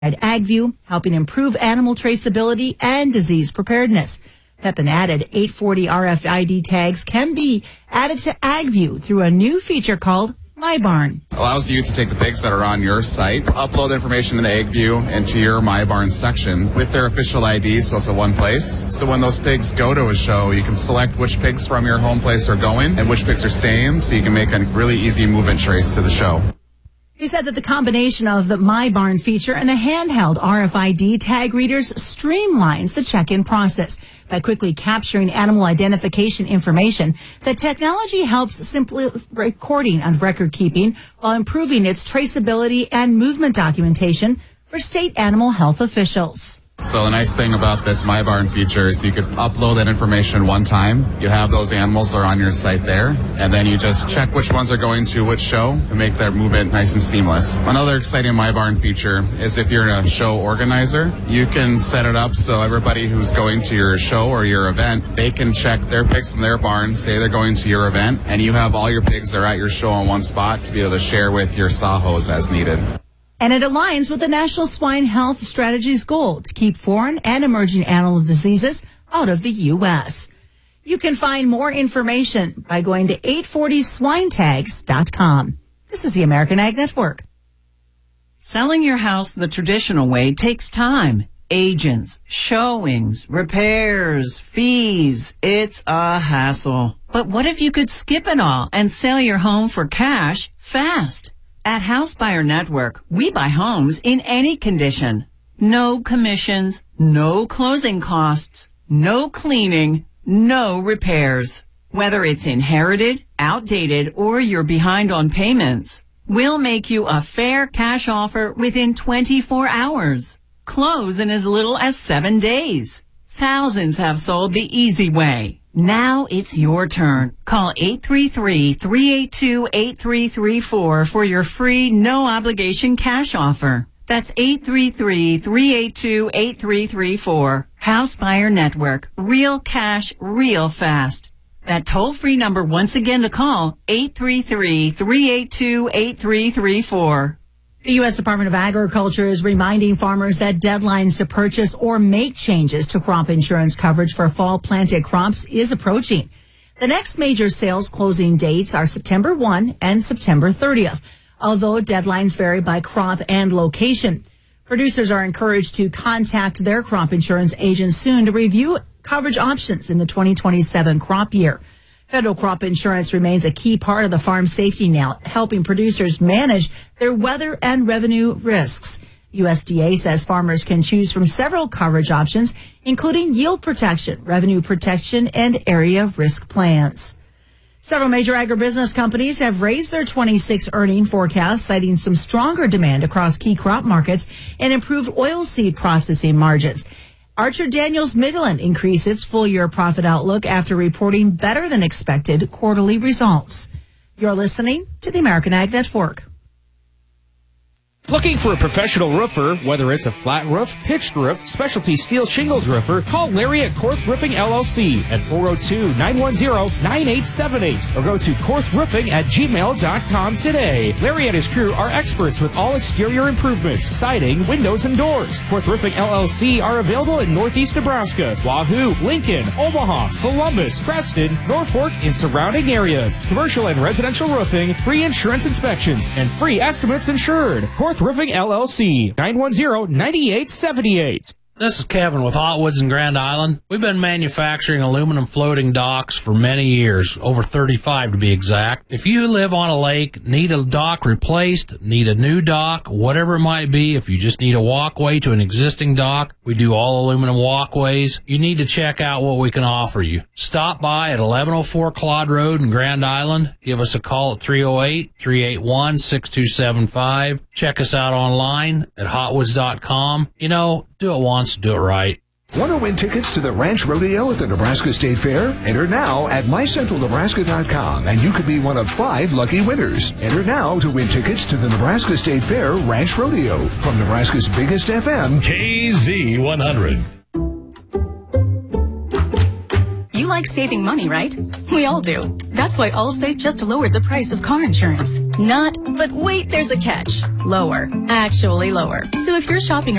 at AgView, helping improve animal traceability and disease preparedness. Pepin added 840 RFID tags can be added to AgView through a new feature called My Barn. Allows you to take the pigs that are on your site, upload information in the AgView into your My Barn section with their official ID, so it's at one place. So when those pigs go to a show, you can select which pigs from your home place are going and which pigs are staying, so you can make a really easy move-in trace to the show. He said that the combination of the My Barn feature and the handheld RFID tag readers streamlines the check-in process. By quickly capturing animal identification information, the technology helps simply recording and record keeping while improving its traceability and movement documentation for state animal health officials. So the nice thing about this My Barn feature is you could upload that information one time. You have those animals that are on your site there, and then you just check which ones are going to which show to make that movement nice and seamless. Another exciting My Barn feature is if you're a show organizer, you can set it up so everybody who's going to your show or your event, they can check their pigs from their barn, say they're going to your event, and you have all your pigs that are at your show in one spot to be able to share with your sawhoes as needed. And it aligns with the National Swine Health Strategy's goal to keep foreign and emerging animal diseases out of the U.S. You can find more information by going to 840swinetags.com. This is the American Ag Network. Selling your house the traditional way takes time. Agents, showings, repairs, fees. It's a hassle. But what if you could skip it all and sell your home for cash fast? At House Buyer Network, we buy homes in any condition. No commissions, no closing costs, no cleaning, no repairs. Whether it's inherited, outdated, or you're behind on payments, we'll make you a fair cash offer within 24 hours. Close in as little as 7 days. Thousands have sold the easy way. Now it's your turn. Call 833-382-8334 for your free, no-obligation cash offer. That's 833-382-8334. House Buyer Network. Real cash, real fast. That toll-free number once again to call, 833-382-8334. The U.S. Department of Agriculture is reminding farmers that deadlines to purchase or make changes to crop insurance coverage for fall planted crops is approaching. The next major sales closing dates are September 1 and September 30th, although deadlines vary by crop and location. Producers are encouraged to contact their crop insurance agents soon to review coverage options in the 2027 crop year. Federal crop insurance remains a key part of the farm safety net, helping producers manage their weather and revenue risks. USDA says farmers can choose from several coverage options, including yield protection, revenue protection, and area risk plans. Several major agribusiness companies have raised their 26 earning forecasts, citing some stronger demand across key crop markets and improved oilseed processing margins. Archer Daniels Midland increased its full-year profit outlook after reporting better than expected quarterly results. You're listening to the American Ag Network. Looking for a professional roofer, whether it's a flat roof, pitched roof, specialty steel shingles roofer, call Larry at Korth Roofing LLC at 402-910-9878 or go to korthroofing@gmail.com today. Larry and his crew are experts with all exterior improvements, siding, windows, and doors. Korth Roofing LLC are available in Northeast Nebraska, Wahoo, Lincoln, Omaha, Columbus, Preston, Norfolk, and surrounding areas. Commercial and residential roofing, free insurance inspections, and free estimates insured. Korth Roofing LLC, 910-9878. This is Kevin with Hotwoods in Grand Island. We've been manufacturing aluminum floating docks for many years, over 35 to be exact. If you live on a lake, need a dock replaced, need a new dock, whatever it might be, if you just need a walkway to an existing dock, we do all aluminum walkways. You need to check out what we can offer you. Stop by at 1104 Claude Road in Grand Island. Give us a call at 308-381-6275. Check us out online at hotwoods.com. You know, do it once, do it right. Want to win tickets to the Ranch Rodeo at the Nebraska State Fair? Enter now at mycentralnebraska.com and you could be one of 5 lucky winners. Enter now to win tickets to the Nebraska State Fair Ranch Rodeo from Nebraska's biggest FM, KZ100. like saving money, right? We all do. That's why Allstate just lowered the price of car insurance. But wait, there's a catch. Lower. Actually lower. So if you're shopping